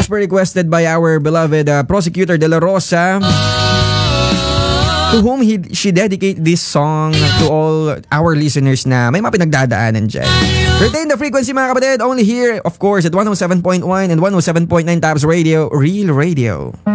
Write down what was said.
as per requested by our beloved Prosecutor De La Rosa, to whom she dedicate this song to all our listeners na may mga pinagdadaanan dyan. Retain the frequency mga kapatid, only here, of course, at 107.1 and 107.9 Tabs Radio, Real Radio.